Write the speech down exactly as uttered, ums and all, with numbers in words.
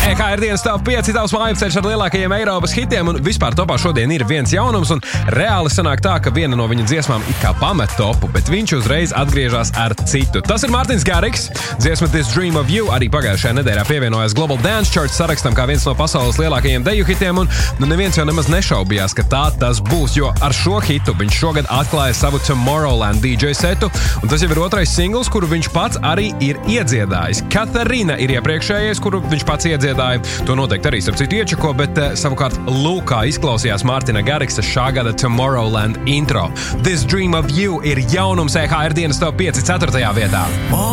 E H R dienas top pieci tavs mājupceļš ar lielākajiem Eiropas hitiem, un vispār topā šodien ir viens jaunums, un reāli sanāk tā, ka viena no viņa dziesmām it kā pamet topu, bet viņš uzreiz atgriežas ar citu. Tas ir Mārtiņš Garigs. Dziesma This Dream of You arī pagājušajā nedēļā pievienojās Global Dance Chart sarakstam kā viens no pasaules lielākajiem deju hitiem, un nu neviens jau nemaz nešaubījās, ka tā tas būs, jo ar šo hitu viņš šogad atklāja savu Tomorrowland D J setu, un tas jau ir otrais singls, kuru viņš pats arī ir iedziedājis. Katharina ir iepriekšējais, kuru viņš pats iedziedāja. To noteikti arī starp citu iečako, bet uh, savukārt lūkā izklausījās Mārtiņa Gariksa šā gada Tomorrowland intro. This Dream of You ir jaunums E H R dienas top pieci ceturtajā vietā.